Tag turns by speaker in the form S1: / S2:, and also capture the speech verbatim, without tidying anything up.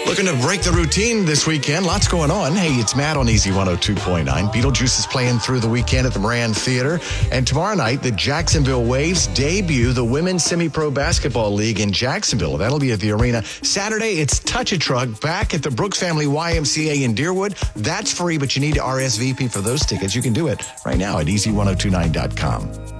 S1: Looking to break the routine this weekend. Lots going on. Hey, it's Matt on Easy one oh two point nine. Beetlejuice is playing through the weekend at the Moran Theater. And tomorrow night, the Jacksonville Waves debut the Women's Semi-Pro Basketball League in Jacksonville. That'll be at the arena. Saturday, it's Touch a Truck back at the Brooks Family Y M C A in Deerwood. That's free, but you need to R S V P for those tickets. You can do it right now at easy ten twenty-nine dot com.